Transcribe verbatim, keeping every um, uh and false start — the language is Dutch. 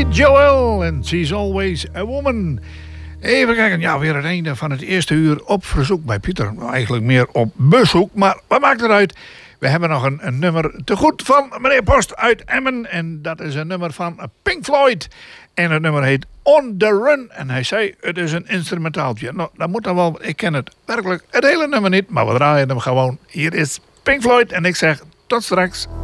Billy Joel en She's Always a Woman. Even kijken, ja, weer het einde van het eerste uur op verzoek bij Pieter. Eigenlijk meer op bezoek, maar wat maakt eruit? We hebben nog een, een nummer te goed van meneer Post uit Emmen. En dat is een nummer van Pink Floyd. En het nummer heet On The Run. En hij zei, het is een instrumentaaltje. Nou, dat moet dan wel, ik ken het werkelijk het hele nummer niet. Maar we draaien hem gewoon. Hier is Pink Floyd en ik zeg tot straks.